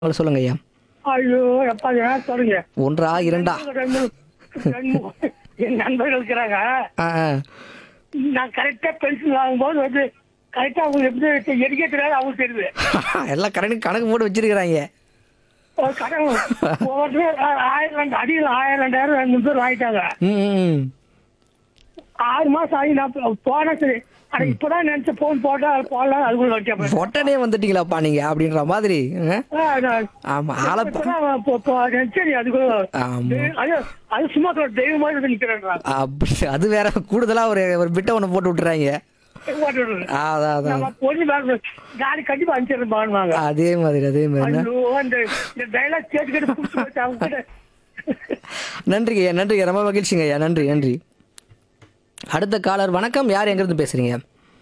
சொல்லுங்க ஐயா. ஐயோ எப்பா ஏன் சொல்லுங்க. ஒன்றா இரண்டா? என் நண்பர்கள் இருக்கிறாங்க. ஆ ஆ. நான் கரெக்டா பென்சில் வாங்கும்போது வந்து கரெக்டா அவங்க எப்படி எரிக்க தெரியாது அவங்களுக்கு தெரியுது. எல்லாம் கரெக்ட் கணக்கு போட்டு வச்சிருக்கிறாங்க. ஒரு கடன் ஒவ்வொருத்தரும் 1000 அடியில் 1000 2000 2 வாங்கிட்டாங்க. ம் ம். 6 மாசம் ஆகி நான் போனேன். சரி ஆனா இப்பதான் நினைச்ச போன் போட்டா போடலாம் அதுக்குள்ள வச்சேன். உடனே வந்துட்டீங்களாப்பா நீங்க அப்படின்ற மாதிரி. ஆமா ஆளை சரி அதுக்குள்ள ஆமா. அது சும்மா தெய்வம் மாதிரி வந்து நிக்கிறேன். அப்படி அது வேற கூடுதலா ஒரு ஒரு பிட்ட ஒண்ணு போட்டு விட்டுறாங்க. அதான் அதான். காடி கண்டிப்பா அனுப்பிச்சிருப்பாங்க. அதே மாதிரி அதே மாதிரி. இந்த டைலாக் கேட்டு கேட்டு அவங்க கிட்ட. நன்றிங்க ஐயா, நன்றிங்க, ரொம்ப மகிழ்ச்சிங்க ஐயா, நன்றி நன்றி. அடுத்த காலர் வணக்கம், யார் எங்கிருந்து பேசுறீங்க?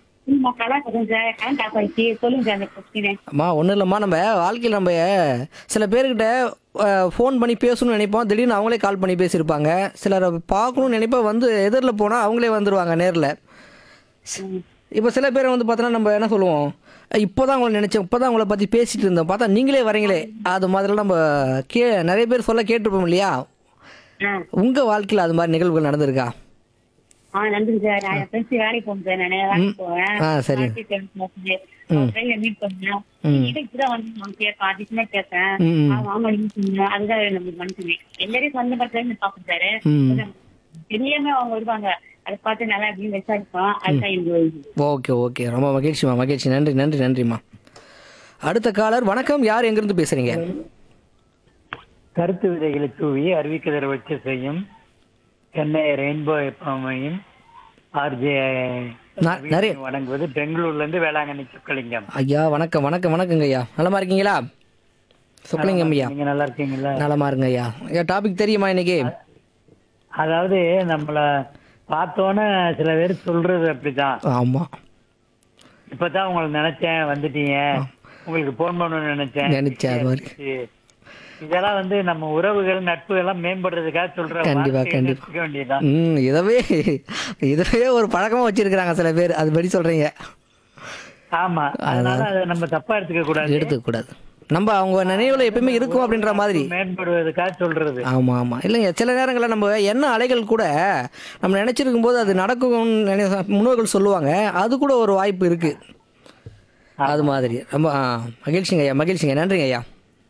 அம்மா ஒன்றும் இல்லைம்மா, நம்ம வாழ்க்கையில் நம்ம சில பேர்கிட்ட ஃபோன் பண்ணி பேசணும்னு நினைப்போம், திடீர்னு அவங்களே கால் பண்ணி பேசியிருப்பாங்க. சிலரை பார்க்கணும்னு நினைப்போம், வந்து எதிரில் போனால் அவங்களே வந்துடுவாங்க நேரில். இப்போ சில பேர் வந்து பார்த்தோன்னா நம்ம என்ன சொல்லுவோம், இப்போ தான் உங்களை நினச்சேன், இப்போ தான் உங்களை பற்றி பேசிகிட்டு இருந்தோம், பார்த்தா நீங்களே வரீங்களே, அது மாதிரிலாம் நம்ம நிறைய பேர் சொல்ல கேட்டிருப்போம் இல்லையா? உங்கள் வாழ்க்கையில் அது மாதிரி நிகழ்வுகள் நடந்திருக்கா? நன்றிங்க சார். நான் என் ஃப்ரெண்ட்ஸ் வேலைக்கு போகணும் சார். நான் வேலைக்கு போவேன். சரி. மீட் பண்ணேன். இப்பதான் வந்து நான் கேட்பேன், அதிகமா கேட்பேன். வாங்க அதுதான் நம்மளுக்கு மனசுமே எல்லாரையும் சொந்த படத்துல பாப்போம் சார். தெரியாம அவங்க வருவாங்க, அதை பார்த்து நல்லா அப்படின்னு விசாரிப்போம். அதுதான் எனக்கு. ஓகே ஓகே, ரொம்ப மகிழ்ச்சிமா, மகிழ்ச்சி, நன்றி நன்றி நன்றிம்மா. அடுத்த காலர் வணக்கம், யார் எங்கிருந்து பேசுறீங்க? கருத்து விதைகளை தூவி அறிவிக்கதர வச்சு செய்யும் சென்னை ரெயின்போ எஃப்எம்மையும் ஆர்ஜே நிறைய வணங்குவது பெங்களூர்ல இருந்து வேளாங்கண்ணி சொக்கலிங்கம். ஐயா வணக்கம் வணக்கம் வணக்கங்க ஐயா, நலமா இருக்கீங்களா? சொக்கலிங்கம் ஐயா, நீங்க நல்லா இருக்கீங்களா? நலமா இருங்க ஐயா. ஐயா டாபிக் தெரியுமா இன்னைக்கு? அதாவது நம்மள பார்த்தோன்னே சில பேர் சொல்றது அப்படிதான். ஆமா, இப்பதான் உங்களை நினைச்சேன் வந்துட்டீங்க, உங்களுக்கு போன் பண்ணணும்னு நினைச்சேன் அது மாதிரி. இதெல்லாம் வந்து நம்ம உறவுகள் நட்பு எல்லாம் மேம்படுறதுக்காக சொல்ற. கண்டிப்பா கண்டிப்பா. வேண்டியதான். இதவே ஒரு பழக்கமா வச்சிருக்கிறாங்க சில பேர், அது படி சொல்றீங்க. ஆமா, அதனால அதை நம்ம தப்பா எடுத்துக்க கூடாது. நம்ம அவங்க நினைவுல எப்பயுமே இருக்கும் அப்படின்ற மாதிரி மேம்படுவதற்காக சொல்றது. ஆமா ஆமா. இல்லைங்க, சில நேரங்களில் நம்ம என்ன அலைகள் கூட நம்ம நினைச்சிருக்கும் போது அது நடக்கும் முன்னோர்கள் சொல்லுவாங்க, அது கூட ஒரு வாய்ப்பு இருக்கு. அது மாதிரி ரொம்ப மகிழ்ச்சிங்க ஐயா, மகிழ்ச்சிங்க, நன்றிங்க ஐயா.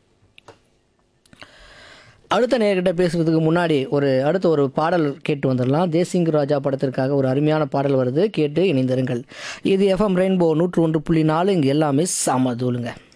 அடுத்த நேர்கிட்ட பேசுறதுக்கு முன்னாடி அடுத்த ஒரு பாடல் கேட்டு வந்துடலாம். தேசிங் ராஜா படத்திற்காக ஒரு அருமையான பாடல் வருது, கேட்டு இணைந்திருங்கள். இது எஃப்எம் ரெயின்போ 101.4, இங்கே எல்லாமே சமதூளுங்க.